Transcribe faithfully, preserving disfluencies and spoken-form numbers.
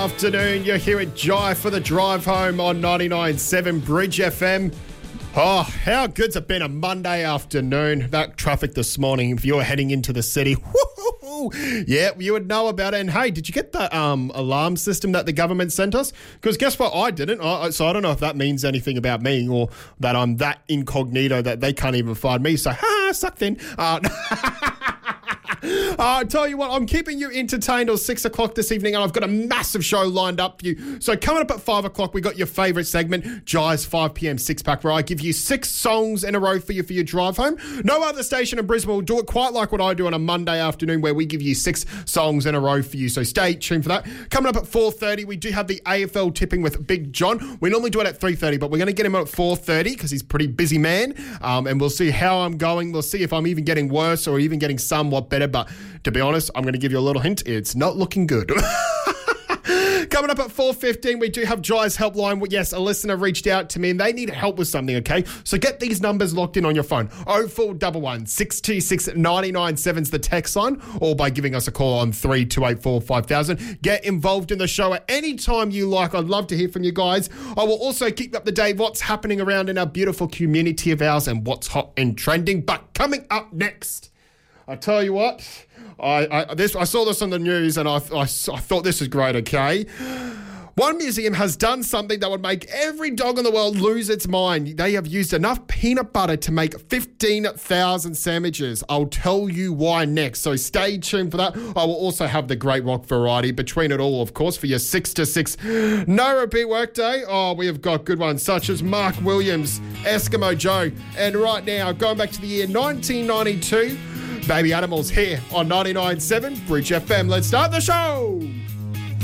Afternoon, you're here at Jai for the drive home on ninety-nine point seven Bridge F M. Oh, how good's it been a Monday afternoon? That traffic this morning, if you're heading into the city, woo-hoo-hoo, yeah, you would know about it. And hey, did you get the um, alarm system that the government sent us? Because guess what? I didn't. I, so I don't know if that means anything about me or that I'm that incognito that they can't even find me. So, ha, suck then. Uh, Uh, I tell you what, I'm keeping you entertained till six o'clock this evening, and I've got a massive show lined up for you. So coming up at five o'clock, we got your favourite segment, Jai's five p.m. six-pack, where I give you six songs in a row for you for your drive home. No other station in Brisbane will do it quite like what I do on a Monday afternoon, where we give you six songs in a row for you. So stay tuned for that. Coming up at four thirty, we do have the A F L tipping with Big John. We normally do it at three thirty, but we're going to get him at four thirty because he's a pretty busy man, um, and we'll see how I'm going. We'll see if I'm even getting worse or even getting somewhat better. But to be honest, I'm going to give you a little hint. It's not looking good. Coming up at four fifteen, we do have Jai's helpline. Yes, a listener reached out to me and they need help with something, okay? So get these numbers locked in on your phone. oh four one one, six two six, nine nine seven is the text line, or by giving us a call on three two eight four, five thousand. Get involved in the show at any time you like. I'd love to hear from you guys. I will also keep up to date what's happening around in our beautiful community of ours and what's hot and trending. But coming up next, I tell you what, I I, this, I saw this on the news and I, I, I thought this is great, okay? One museum has done something that would make every dog in the world lose its mind. They have used enough peanut butter to make fifteen thousand sandwiches. I'll tell you why next, so stay tuned for that. I will also have the great rock variety between it all, of course, for your six to six no repeat workday. Oh, we have got good ones such as Mark Williams, Eskimo Joe, and right now, going back to the year nineteen ninety-two, Baby Animals here on ninety-nine point seven Bridge F M. Let's start the show.